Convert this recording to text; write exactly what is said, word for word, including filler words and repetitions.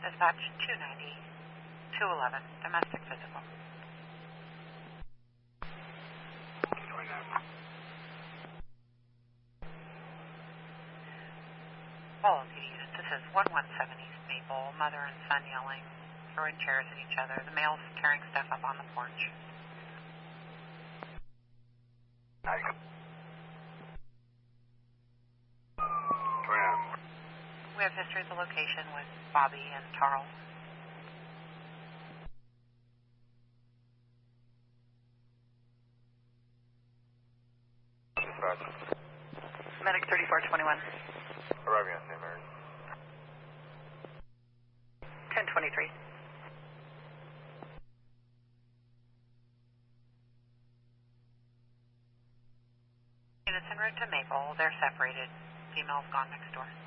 Dispatch two ninety, two eleven, domestic physical. All of the units, this is one one seven East Maple, mother and son yelling, throwing chairs at each other. The male's tearing stuff up on the porch. We have history at the location with Bobby and Charles. Medic thirty-four twenty-one. Arriving on Saint Mary. ten twenty-three. Units en route to Maple. They're separated. Female's gone next door.